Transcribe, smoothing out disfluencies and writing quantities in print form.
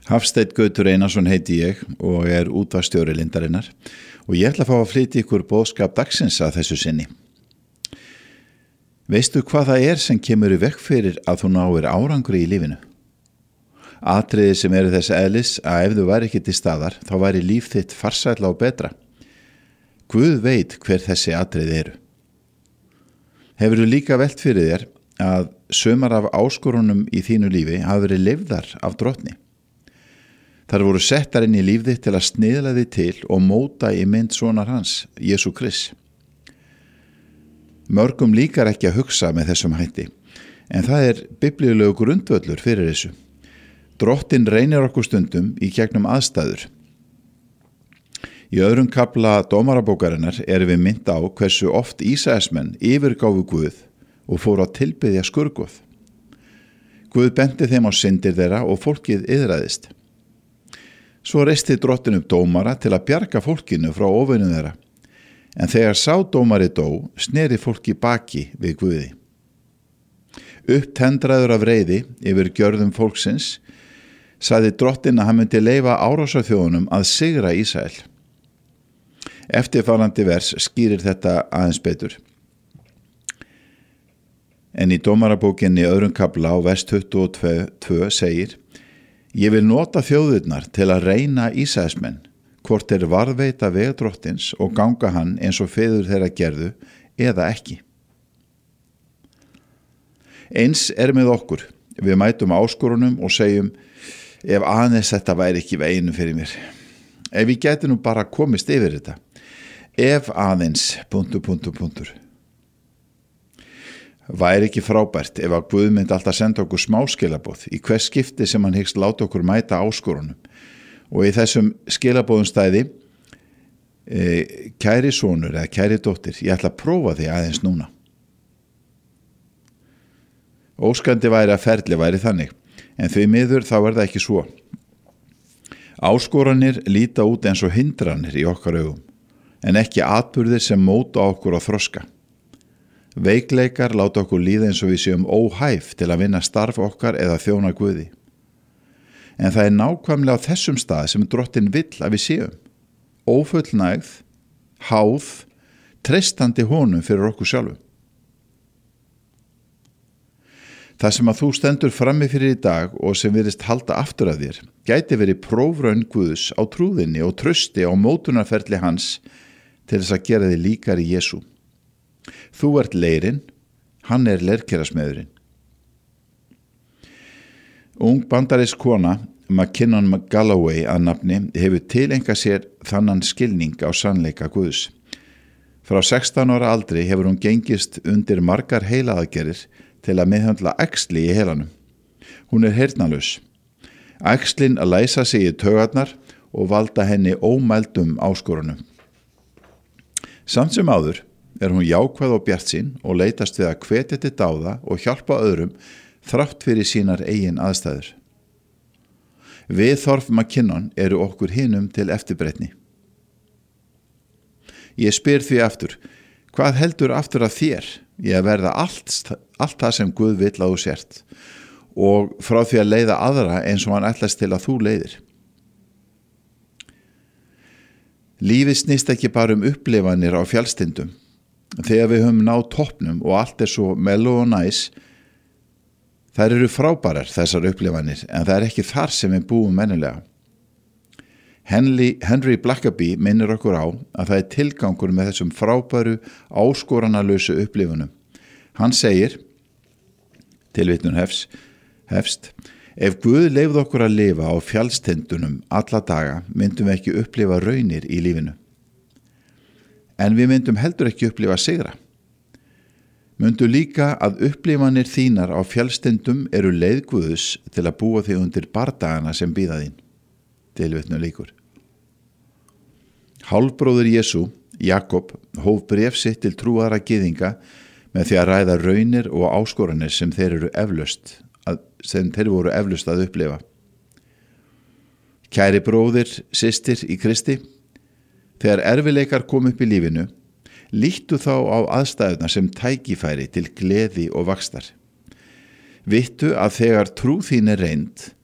Hafsteinn Gautur Einarsson heiti ég og útvarpsstjóri Lindarinnar og ég ætla að fá að flytja ykkur boðskap dagsins að þessu sinni. Veistu hvað það sem kemur í veg fyrir að þú náir árangri í lífinu? Atriði sem eru þess eðlis að ef þú væri ekki til staðar þá væri líf þitt farsælla og betra. Guð veit hver þessi atriði eru. Hefurðu líka velt fyrir þér að sumar af áskorunum í þínu lífi hafa verið leyfðar af Drottni. Þær voru settar inn í líf þitt til að sniðla þig til og móta í mynd sonar hans, Jesú Krist. Mörgum líkar ekki að hugsa með þessum hætti, en það biblíulegu grundvöllur fyrir þessu. Drottinn reynir okkur stundum í gegnum aðstæður. Í öðrum kafla Dómarabókarinnar við minnt á hversu oft Ísraelsmenn yfirgáfu Guð og fóru að tilbiðja skurgoð. Guð benti þeim á syndir þeirra og fólkið iðraðist. Svo reisti Drottinn upp dómara til að bjarga fólkinu frá óvinum þeirra. En þegar sá dómari dó, sneri fólki baki við Guði. Upptendraður af reiði yfir gjörðum fólksins, sagði Drottinn að hann myndi leyfa árásarþjóðunum að sigra Ísrael. Eftirfarandi vers skýrir þetta aðeins betur. En í Dómarabókinni öðrum kafla á vers 22 segir: Ég vil nota þjóðirnar til að reyna Ísraelsmenn, hvort varðveita veg Drottins og ganga hann eins og feður þeirra gerðu eða ekki. Eins með okkur. Við mætum áskorunum og segjum: ef aðeins þetta væri ekki veginu fyrir mér. Ef ég gæti nú bara komist yfir þetta. Ef aðeins ... Væri ekki frábært ef að Guð myndi alltaf senda okkur smáskilaboð í hvers skipti sem hann hyggst láta okkur mæta áskorunum. Og í þessum skilabóðum stæði: kæri sonur eða kæri dóttir, ég ætla að prófa þig aðeins núna. Óskandi væri að ferli væri þannig, en því miður þá það ekki svo. Áskoranir líta út eins og hindranir í okkar augum, en ekki atburðir sem móta okkur á þroska. Veikleikar láta okkur líða eins og við séum óhæf til að vinna starf okkar eða þjóna Guði. En það nákvæmlega á þessum stað sem Drottinn vill að við séum. Ófullnægð, háð, treystandi honum fyrir okkur sjálfum. Það sem að þú stendur frammi fyrir í dag og sem virðist halda aftur af þér, gæti verið prófraun Guðs á trúðinni og trausti á mótunarferli hans til þess að gera þig líkar í Jesú. Þú leirinn, hann leirkerasmiðurinn. Ung bandarísk kona, McKinnon Galloway að nafni, hefur tileinkað sér þannan skilning á sannleika Guðs. Frá 16 ára aldri hefur hún gengist undir margar heilaaðgerðir til að meðhöndla æxli í heilanum. Hún heyrnarlaus. Æxlin að læsa sig í taugarnar og valda henni ómældum áskorunum. Samt sem áður hún jákvæð og bjartsýn og leitast við að hvetja til dáða og hjálpa öðrum þrátt fyrir sínar eigin aðstæður. Viðhorf McKinnon eru okkur hinum til eftirbreytni. Ég spyr því aftur: hvað heldur aftur að þér í að verða allt það sem Guð vill að þú sért og frá því að leiða aðra eins og hann ætlast til að þú leiðir? Lífið snýst ekki bara upplifanir á fjallstindum. Þegar við höfum náð toppnum og allt svo mellow og næs, þær eru frábærar þessar upplifanir, en það ekki þar sem við búum mennilega. Henry Blackaby minnir okkur á að það tilgangur með þessum frábæru áskoranalausu upplifunum. Hann segir, tilvitnun hefst: ef Guð leyfði okkur að lifa á fjallstindunum alla daga, myndum við ekki upplifa raunir í lífinu. En við myndum heldur ekki upplifa sigra. Myndu líka að upplifanir þínar á fjallstindum eru leið Guðs til að búa þig undir bardagana sem bíða þín. Tilvitnun lýkur. Hálfbróðir Jesú, Jakob, hóf bréf sitt til trúaðra gyðinga með því að ræða raunir og áskoranir sem þeir voru eflaust að upplifa. Kæri bróðir, systir í Kristi, þegar erfileikar kom upp í lífinu, líttu þá á aðstæðuna sem tækifæri til gleði og vaxtar. Vittu að þegar trú þín reynd,